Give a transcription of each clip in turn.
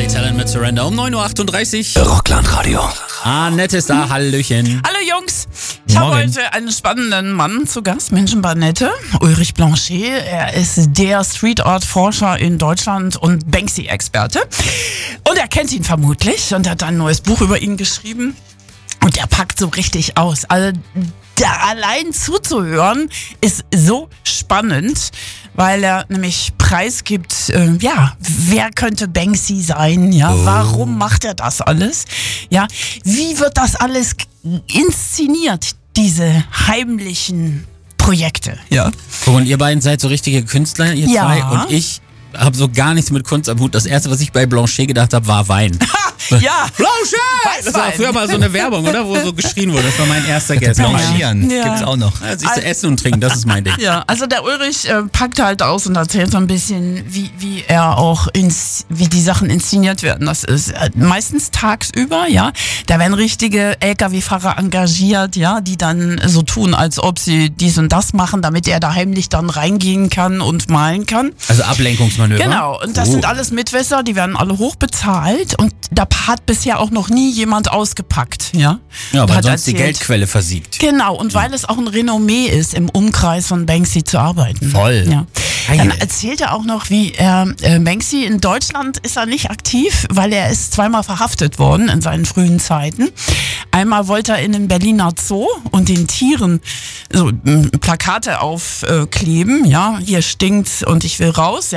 Talent mit Surrender um 9.38 Uhr. Rockland-Radio. Annette ist da, hallöchen. Hallo Jungs, ich habe heute einen spannenden Mann zu Gast, Menschenbarnette, Ulrich Blanchet. Er ist der Street Art Forscher in Deutschland und Banksy-Experte. Und er kennt ihn vermutlich und hat ein neues Buch über ihn geschrieben. Und er packt so richtig aus. Also da allein zuzuhören ist so spannend, weil er nämlich preisgibt, wer könnte Banksy sein, warum macht er das alles, wie wird das alles inszeniert, diese heimlichen Projekte, Guck, und ihr beiden seid so richtige Künstler, ihr zwei, und ich habe so gar nichts mit Kunst am Hut. Das erste, was ich bei Blanchet gedacht habe, war Wein. Ja, Blanchet! Das war früher mal so eine Werbung, oder? Wo so geschrien wurde. Das war mein erster Guess. Blanchieren gibt's auch noch. Ja, siehst du, Essen und Trinken, das ist mein Ding. Ja, also der Ulrich packt halt aus und erzählt so ein bisschen, wie er auch wie die Sachen inszeniert werden. Das ist meistens tagsüber, Da werden richtige LKW-Fahrer engagiert, die dann so tun, als ob sie dies und das machen, damit er da heimlich dann reingehen kann und malen kann. Also Ablenkungsmanöver. Genau, und das sind alles Mitwisser, die werden alle hochbezahlt und da hat bisher auch noch nie jemand ausgepackt, Ja, weil sonst die Geldquelle versiegt. Genau, und weil es auch ein Renommee ist, im Umkreis von Banksy zu arbeiten. Voll. Ja. Dann erzählt er auch noch, wie Banksy in Deutschland ist er nicht aktiv, weil er ist zweimal verhaftet worden in seinen frühen Zeiten. Einmal wollte er in den Berliner Zoo und den Tieren so Plakate aufkleben, hier stinkt's und ich will raus,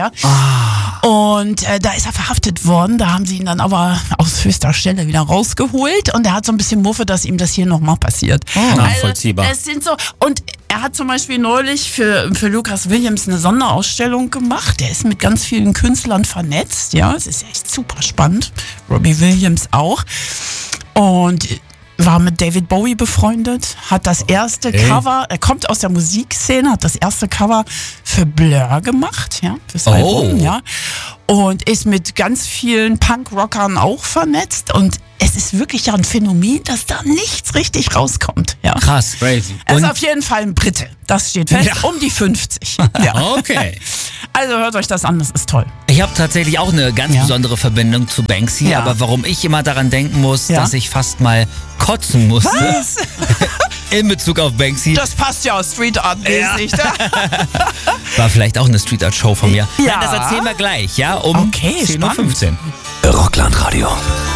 Und da ist er verhaftet worden, da haben sie ihn dann aber aus höchster Stelle wieder rausgeholt und er hat so ein bisschen Muffe, dass ihm das hier nochmal passiert. Nachvollziehbar. Also, es sind so, und er hat zum Beispiel neulich für Lucas Williams eine Sonderausstellung gemacht. Der ist mit ganz vielen Künstlern vernetzt, es ist echt super spannend. Robbie Williams auch. Und war mit David Bowie befreundet, hat das erste Cover, er kommt aus der Musikszene, hat das erste Cover für Blur gemacht, fürs Album, und ist mit ganz vielen Punk-Rockern auch vernetzt und es ist wirklich ein Phänomen, dass da nichts richtig rauskommt, Krass, crazy. Er ist auf jeden Fall ein Brite, das steht fest, um die 50. Okay. Also hört euch das an, das ist toll. Ich habe tatsächlich auch eine ganz besondere Verbindung zu Banksy, aber warum ich immer daran denken muss, dass ich fast mal kotzen musste. Was? In Bezug auf Banksy. Das passt ja aus Street Art mäßig. War vielleicht auch eine Street Art Show von mir. Ja. Nein, das erzählen wir gleich, um Okay, 10.15 Uhr. Rockland Radio.